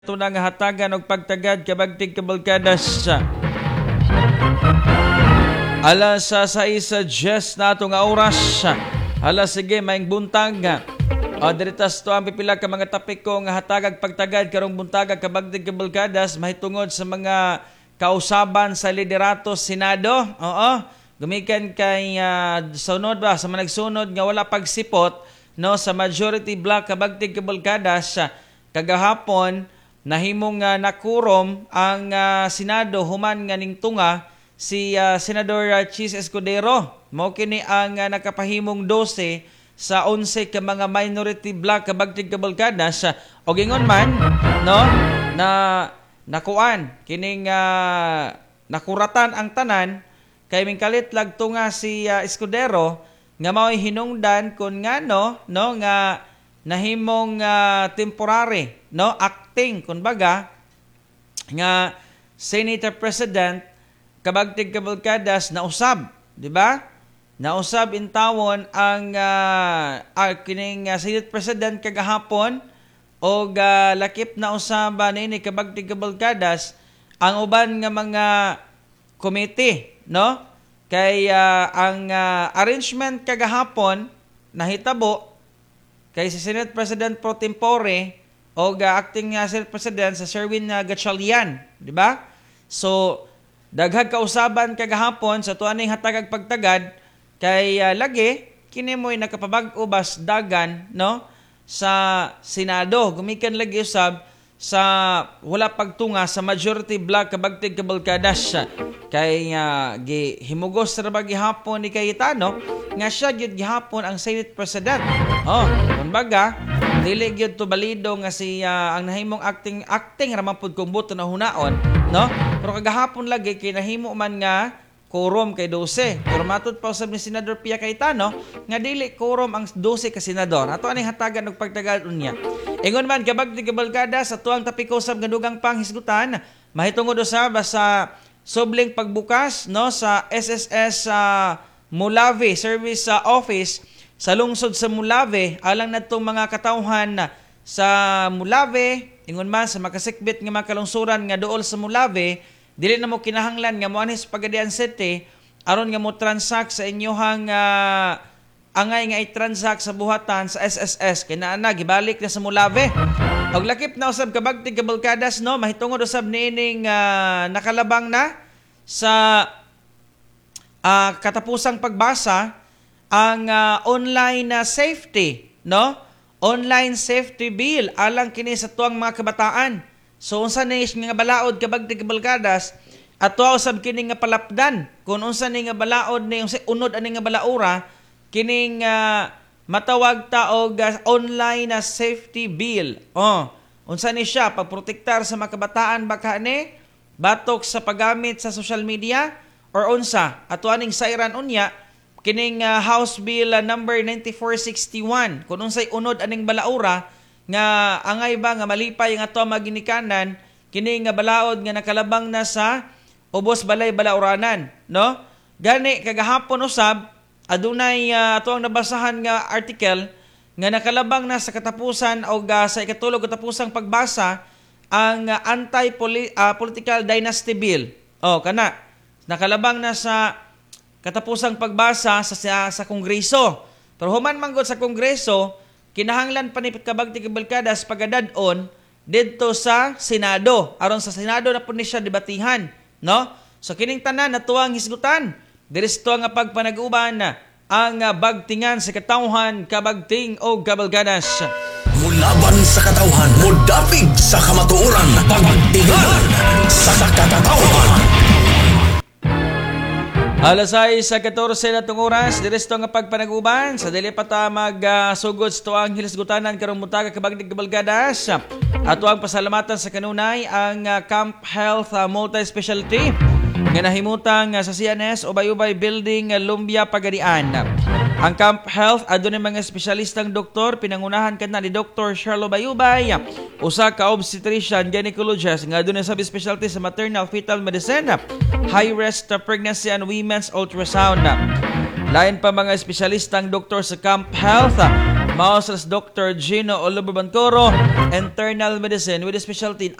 Ito na nga hatagan og pagtagad kabagtig kabalkadas alas sa 6:10 na itong oras. Alas sige maing buntag diritas to ang pipila ka mga topik ko nga hatagag pagtagad karong buntag kabagtig kabalkadas mahitungod sa mga kausaban sa liderato Senado. Gumikan kay sunod ba sa mga nagsunod nga wala pagsipot no sa majority block kabagtig kabalkadas kagahapon nahimong nakurom ang Senado human nga ning tunga si Senador Chis Escudero. Mao kini ang nakapahimong 12 sa 11 ka mga minority block kabagtig kabalkadas og ingon man no na nakuan kining nakuratan ang tanan kay mingkalit lag tunga si Escudero nga mao'y hinungdan kun ngano no nga nahimong temporary no acting kumbaga nga Senator President kabagtig kabalkadas na usab, di ba? Nausab in tawon ang kining Senate President kagahapon og lakip na usab nini kabagtig kabalkadas ang uban nga mga committee, no? Kay ang arrangement kagahapon nahitabo kay si Senate President pro tempore o acting Senate President sa Sherwin Gatchalian, di ba? So daghag kausaban kagahapon sa tuaning hatagag pagtagad kay lagi kini mo'y nakapabag-o bas dagan no sa Senado gumikan lagi usab sa wala pagtunga sa majority block kabagtig kabalkadas kay gihimugos ra ba gihapon ni Cayetano nga siya gyud gihapon ang Senate President. Kumbaga dili gyud to balido nga si ang nahimong acting ra man pud kung buto na hunaon, no? Pero kagahapon lagi kay nahimo man nga quorum kay 12. Pero matud pa usab ni Senador Pia Cayetano nga dili quorum ang 12 ka senador. Ato ani hatagan og pagtagal unya. Ingon man kabagtig kabalkadas sa tuang tapiko usab nga dugang panghisgutan mahitungod usab sa subling pagbukas no sa SSS Mulave Service Office sa lungsod sa Mulave alang nadtong mga katawhan sa Mulave ingon man sa makasikbit nga mga kalungsuran nga duol sa Mulave dili na mo kinahanglan nga moanhi sa Pagadian City aron nga mo transact sa inyohang angay nga i-transact sa buhatan sa SSS kay naa gibalik na sa Mulave. Og lakip na usab kabagtig kabalkadas no mahitungod usab niining nakalabang na sa katapusang pagbasa ang online safety no online safety bill alang kini sa tuang mga kabataan. So unsa ni nga balaod kabagtig kabalkadas ato usab kini nga palapdan kun unsa ni nga balaod ni unod ani nga balaura kining matawag ta og online safety bill. Unsa ni siya pagprotektar sa mga kabataan baka ni batok sa paggamit sa social media or unsa ato aning sayran unya kining House Bill number 9461 kun unsay unod aning balaura nga angay ba nga malipay nga ato maginikanan kini nga balaod nga nakalabang na sa ubos balay balauranan no gani kagahapon usab adunay ato ang nabasahan nga article nga nakalabang na sa katapusan o sa ikatulog katapusang pagbasa ang anti-political dynasty bill kana nakalabang na sa katapusang pagbasa sa Kongreso. Pero human manggod sa Kongreso, kinahanglan pa ni kabagtig kabalkadas pagadadon didto sa Senado. Aron sa Senado na po ni siya debatihan, no? So kining tanan natuang hisgutan. Diristo nga pagpanag-uban ang bagtingan sa katawhan kabagting o kabalkadas. Mulaban sa katawhan, mudapig sa kamatuoran, pagtingan sa katawhan. Alas 6:14 na itong oras, diristo nga pagpanag-uban sa dili pa ta magsugod sa tuang hilasgutanan karong mutaga kabagtig kabalkadas. Ato ang pasalamatan sa kanunay ang Camp Health Multi-Specialty nga nahimutang sa CNS Ubay-Ubay Building, Lumbia, Pagadian. Ang Camp Health adunay mga espesyalistang doktor pinangunahan kana ni Dr. Charlo Bayubay, usa ka obstetrician gynecologist nga adunay subspecialty sa maternal fetal medicine, high risk pregnancy and women's ultrasound. Lain pa mga espesyalistang doktor sa Camp Health, Maos Dr. Gino Oliver Bancoro, internal medicine with a specialty in